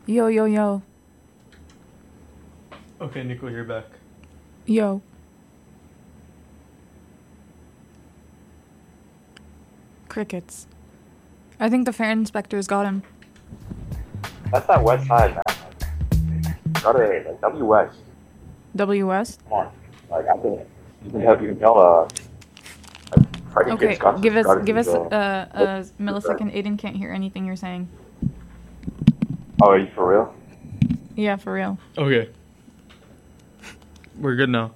Yo, yo, yo. Okay, Nico, you're back. Yo. Crickets. I think the fair inspectors got him. That's that west side, man. Gotta like WS. WS? Come on. Like I think you can tell Freddie Okay, Gibbs got give us his, a millisecond. Aiden can't hear anything you're saying. Oh, are you for real? Yeah, for real. Okay. We're good now.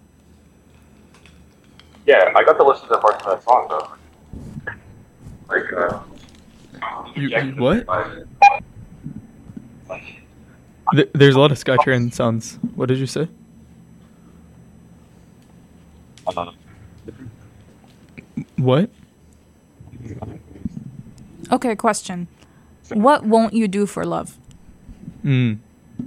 Yeah, I got to listen to parts of that song though. Like You what? There's a lot of Skytrain sounds. What did you say? What? Okay, question. What won't you do for love? You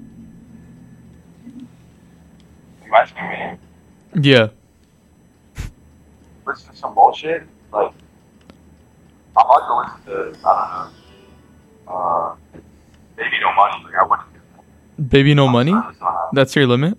asking me? Yeah. Listen to some bullshit? Like I'm about to listen to I don't know. Maybe No Money. Like I wouldn't. Baby No Money? That's your limit?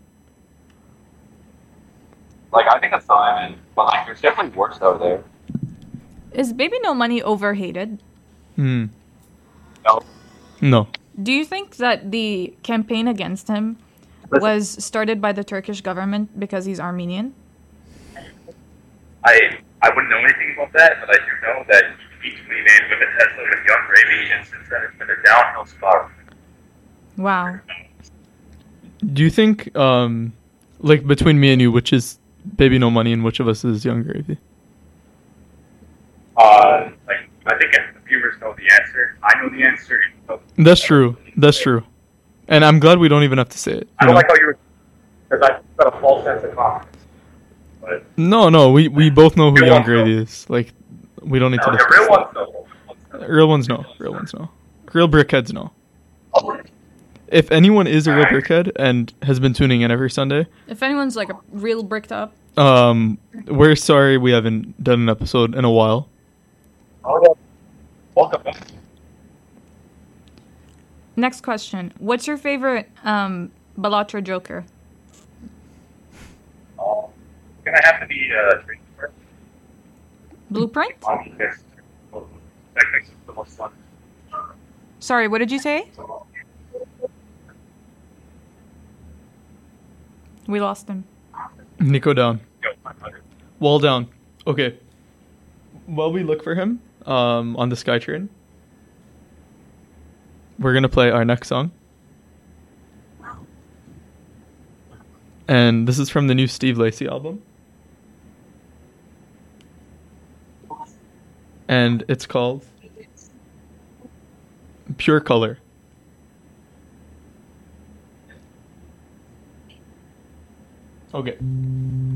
Like I think that's the limit, but like there's definitely worse out there. Is Baby No Money overhated? No. No. Do you think that the campaign against him was started by the Turkish government because he's Armenian? I wouldn't know anything about that, but I do know that he recently named with a Tesla with Young Gravy, and since then it's been a downhill spiral. Wow. Do you think, like, between me and you, which is Baby No Money and which of us is Young Gravy? Like I think the viewers know the answer. I know the answer. That's true. That's true. And I'm glad we don't even have to say it. I don't like how you, because I've got a false sense of confidence. But No, we both know who Real Young ones Gravy is. Like, we don't need to the discuss real that. ones know. Real ones know. Real ones know. Real brickheads know. If anyone is a real brickhead and has been tuning in every Sunday, If anyone's like a real bricked up. we're sorry we haven't done an episode in a while. Welcome back. Next question. What's your favorite Balatra Joker? Gonna have to be Blueprint? that makes it the most fun. Sorry, what did you say? We lost him. Nico down. Yo, my brother. Wall down. Okay. While we look for him on the Skytrain, we're going to play our next song. And this is from the new Steve Lacy album. And it's called Pure Color. Okay.